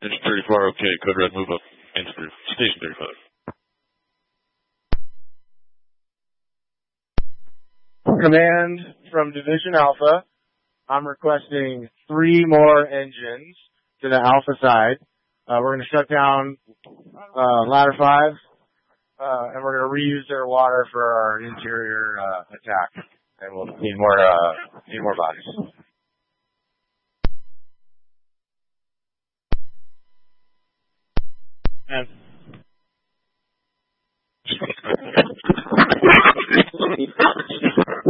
Engine 34, okay. Code Red, move up. Engine Station 35. Command from Division Alpha. I'm requesting 3 more engines to the Alpha side. We're going to shut down Ladder 5, and we're going to reuse their water for our interior attack. And we'll need more bodies. And